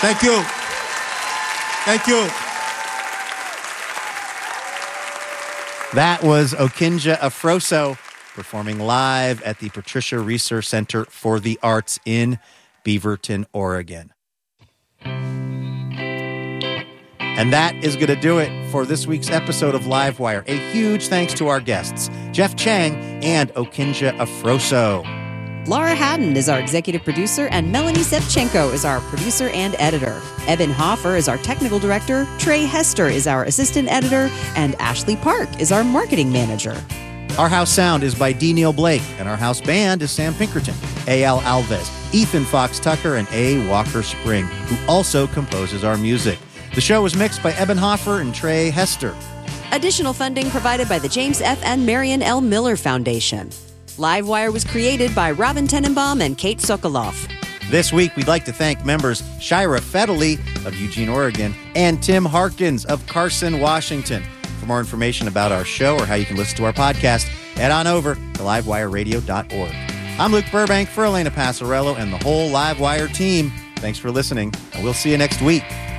Thank you. Thank you. That was Okinja Afroso performing live at the Patricia Reeser Center for the Arts in Beaverton, Oregon. And that is going to do it for this week's episode of Livewire. A huge thanks to our guests, Jeff Chang and Okinja Afroso. Laura Haddon is our executive producer, and Melanie Sevchenko is our producer and editor. Evan Hoffer is our technical director, Trey Hester is our assistant editor, and Ashley Park is our marketing manager. Our house sound is by D. Neil Blake, and our house band is Sam Pinkerton, A.L. Alves, Ethan Fox Tucker, and A. Walker Spring, who also composes our music. The show was mixed by Evan Hoffer and Trey Hester. Additional funding provided by the James F. and Marion L. Miller Foundation. Livewire was created by Robin Tenenbaum and Kate Sokoloff. This week, we'd like to thank members Shira Fedeli of Eugene, Oregon, and Tim Harkins of Carson, Washington. For more information about our show or how you can listen to our podcast, head on over to livewireradio.org. I'm Luke Burbank for Elena Passarello and the whole Livewire team. Thanks for listening, and we'll see you next week.